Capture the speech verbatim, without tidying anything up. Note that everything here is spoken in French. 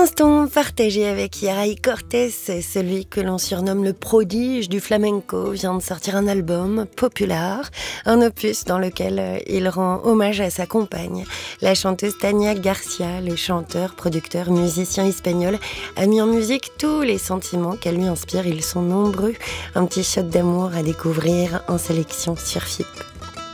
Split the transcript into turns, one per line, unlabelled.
instant partagé avec Yaray Cortés, celui que l'on surnomme le prodige du flamenco, vient de sortir un album, Popular, un opus dans lequel il rend hommage à sa compagne. La chanteuse Tania Garcia, le chanteur, producteur, musicien espagnol, a mis en musique tous les sentiments qu'elle lui inspire. Ils sont nombreux. Un petit shot d'amour à découvrir en sélection sur F I P.